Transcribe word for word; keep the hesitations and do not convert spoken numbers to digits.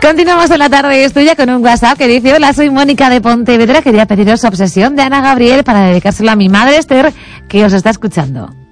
Continuamos en la tarde estudia con un WhatsApp que dice: hola, soy Mónica de Pontevedra, quería pediros Obsesión de Ana Gabriel para dedicárselo a mi madre Esther, que os está escuchando.